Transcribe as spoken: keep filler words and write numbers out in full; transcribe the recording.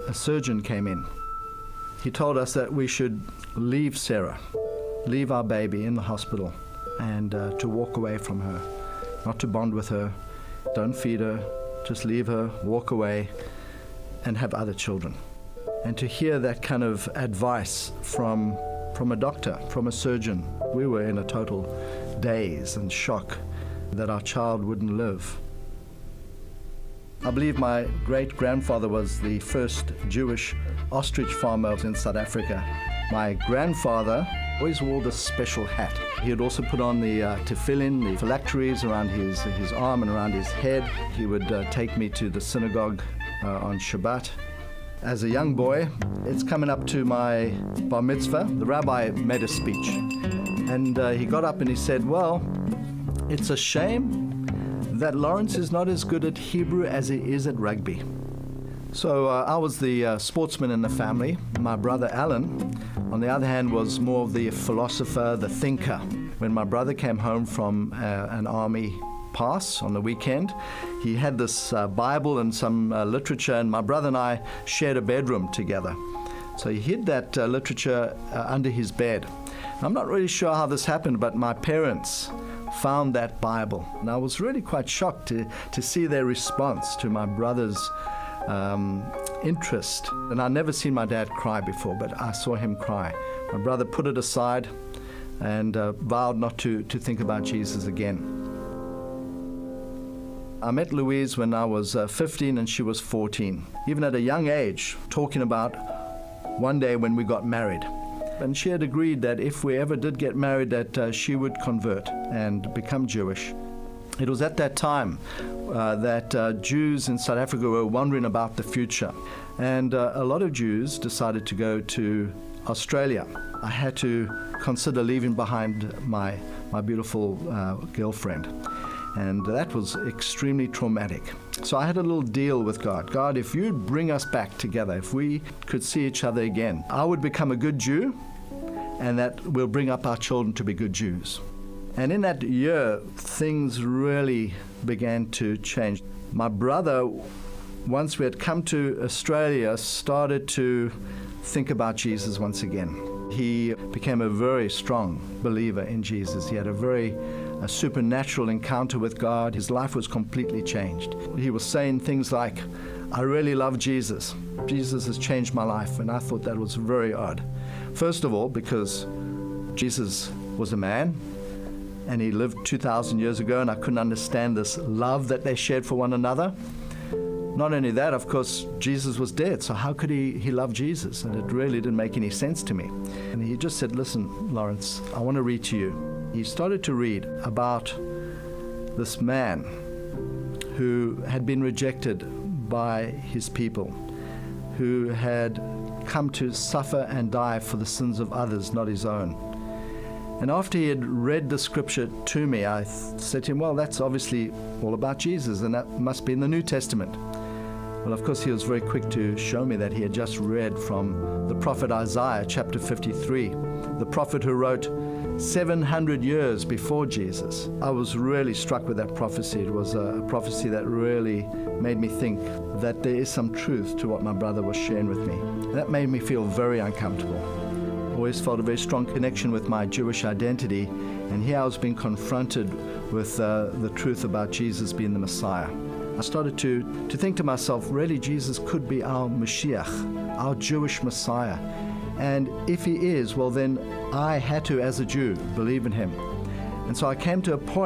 a surgeon came in. He told us that we should leave Sarah, leave our baby in the hospital, and uh, to walk away from her, not to bond with her, don't feed her, just leave her, walk away, and have other children. And to hear that kind of advice from, from a doctor, from a surgeon, we were in a total daze and shock that our child wouldn't live. I believe my great-grandfather was the first Jewish ostrich farmer in South Africa. My grandfather always wore this special hat. He would also put on the uh, tefillin, the phylacteries around his, his arm and around his head. He would uh, take me to the synagogue uh, on Shabbat. As a young boy, it's coming up to my bar mitzvah. The rabbi made a speech, and uh, he got up and he said, well, it's a shame that Lawrence is not as good at Hebrew as he is at rugby. So uh, I was the uh, sportsman in the family. My brother Alan, on the other hand, was more of the philosopher, the thinker. When my brother came home from uh, an army pass on the weekend, he had this uh, Bible and some uh, literature, and my brother and I shared a bedroom together. So he hid that uh, literature uh, under his bed. I'm not really sure how this happened, but my parents found that Bible, and I was really quite shocked to, to see their response to my brother's um, interest. And I'd never seen my dad cry before, but I saw him cry. My brother put it aside and uh, vowed not to, to think about Jesus again. I met Louise when I was uh, fifteen and she was fourteen, even at a young age, talking about one day when we got married. And she had agreed that if we ever did get married, that uh, she would convert and become Jewish. It was at that time uh, that uh, Jews in South Africa were wondering about the future. And uh, a lot of Jews decided to go to Australia. I had to consider leaving behind my, my beautiful uh, girlfriend. And that was extremely traumatic. So I had a little deal with God. God, if you'd bring us back together, if we could see each other again, I would become a good Jew, and that will bring up our children to be good Jews. And in that year, things really began to change. My brother, once we had come to Australia, started to think about Jesus once again. He became a very strong believer in Jesus. He had a very a supernatural encounter with God. His life was completely changed. He was saying things like, I really love Jesus. Jesus has changed my life. And I thought that was very odd. First of all, because Jesus was a man and he lived two thousand years ago, and I couldn't understand this love that they shared for one another. Not only that, of course, Jesus was dead, so how could he, he love Jesus? And it really didn't make any sense to me. And he just said, listen, Lawrence, I want to read to you. He started to read about this man who had been rejected by his people, who had come to suffer and die for the sins of others, not his own. And after he had read the scripture to me, I th- said to him, well, that's obviously all about Jesus, and that must be in the New Testament. Well, of course, he was very quick to show me that he had just read from the prophet Isaiah, chapter fifty-three, the prophet who wrote seven hundred years before Jesus. I was really struck with that prophecy. It was a prophecy that really made me think that there is some truth to what my brother was sharing with me. That made me feel very uncomfortable. I always felt a very strong connection with my Jewish identity, and here I was being confronted with uh, the truth about Jesus being the Messiah. I started to, to think to myself, really, Jesus could be our Mashiach, our Jewish Messiah. And if he is, well, then I had to, as a Jew, believe in him. And so I came to a point